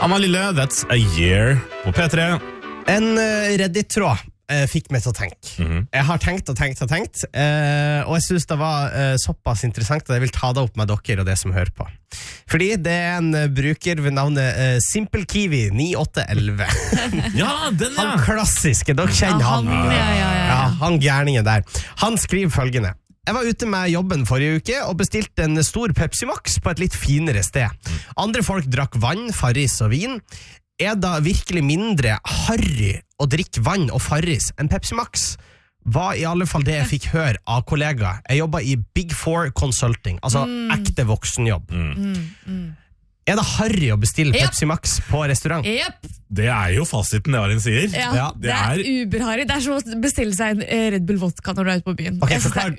Anna Lille, That's a Year på P3. En Reddit-tråd fikk meg til å tenke. Jeg har tenkt og jeg synes det var såpass interessant at jeg vil ta det opp med dere og det som hører på. Fordi det en bruker ved navnet Simple Kiwi 9811. Ja, den ja! Han klassiske, dere kjenner han. Ja, han gærningen der. Han skriver følgende. Jeg var ute med jobben forrige uke og bestilte en stor Pepsi Max på et litt finere sted. Andre folk drakk vann, Farris og vin. Er da virkelig mindre harry å drikke vann og Farris enn Pepsi Max? Var i alle fall det jeg fikk høre av kollegaer. Jeg jobbet i Big Four Consulting, altså ekte voksenjobb. Er det harry å bestille Pepsi Max på restaurant? Det jo fasiten det Arin sier. Ja, det uberharry. Det som å bestille seg en Red Bull vodka når du ute på byen. Ok, forklar.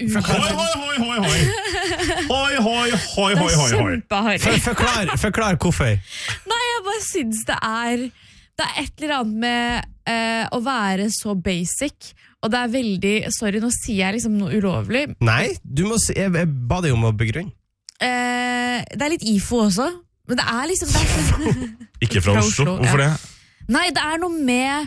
Forklar hvorfor. Nei, jeg bare synes det et eller annet med å være så basic, og det veldig, sorry, nå sier jeg liksom noe ulovlig. Nei, du må si, jeg ba deg om å begrunne. Det litt IFO også, men det liksom... Ikke fra Oslo, hvorfor det? Nei, det noe med...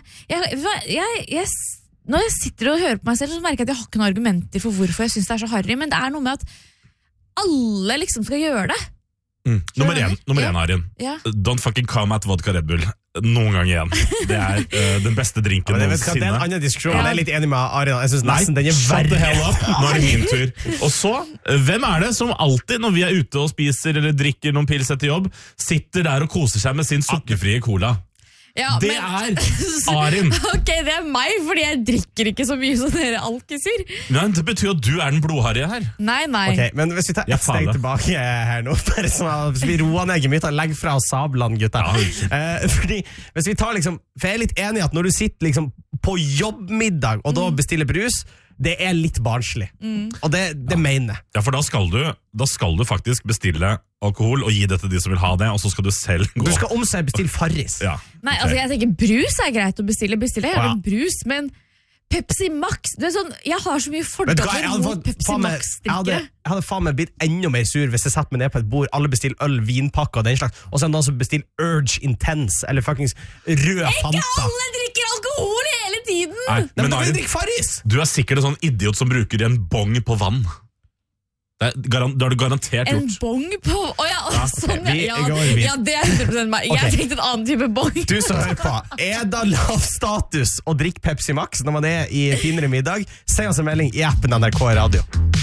Når jeg sitter og hører på meg selv, så merker jeg at jeg har ikke noen argumenter for hvorfor jeg synes det så harry, men det noe med at alle liksom skal gjøre det. Nummer én, Arin. Don't fucking come at vodka Red Bull. Noen gang igjen. Det den beste drinken noensinne. Det en annen diskusjon. Jeg litt enig med Arin. Jeg synes nesten den shut the hell up. Nå det min tur. Og så, hvem det som alltid, når vi ute og spiser eller drikker noen pils etter jobb, sitter der og koser seg med sin sukkerfrie cola? Ja, det Arin. Ok, det meg, fordi jeg drikker ikke så mye som dere alkiser. Nei, det betyr at du den blodharrige her. Nei. Ok, men hvis vi tar et steg tilbake her nå, bare sånn, hvis vi roer ned gemyttene, legg fra oss sablan, gutta. Fordi, hvis vi tar liksom, for jeg litt enig i at når du sitter liksom på jobbmiddag, og da bestiller brus, det litt barnslig. Og det mener jeg. Ja, for da skal du faktisk bestille alkohol og gi det til de som vil ha det, og så skal du selv gå. Du skal om seg bestille Farris. Ja. Nei, altså jeg tenker brus greit å bestille. Jeg brus, men Pepsi Max, det sånn, jeg har så mye fordommer mot Pepsi Max-drikkere. Jeg hadde faen meg blitt enda mer sur hvis jeg satt meg ned på et bord, alle bestiller øl, vinpakke og den slags, og så noen som bestiller Urge Intense, eller fuckings rød Fanta. Ikke alle drikker alkohol hele tiden! Nei, men Arin, drikk Farris! Du sikkert en sånn idiot som bruker en bong på vann. Det har du garantert gjort. En bong på... sånn, ja, det 100% meg. Jeg tenkte en annen type bong. Du som hører på, det lav status å drikke Pepsi Max når man i finere middag? Send oss en melding i appen NRK Radio.